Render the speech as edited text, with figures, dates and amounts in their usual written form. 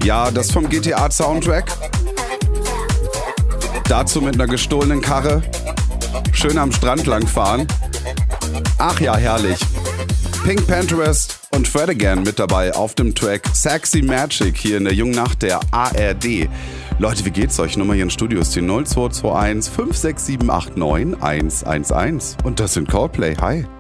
Ja, das vom GTA-Soundtrack. Dazu mit einer gestohlenen Karre. Schön am Strand langfahren. Ach ja, herrlich. Pink Panthers und Fred Again mit dabei auf dem Track Sexy Magic hier in der jungen Nacht der ARD. Leute, wie geht's euch? Nummer hier in Studio ist die 0221 56789 111. Und das sind Coldplay. Hi.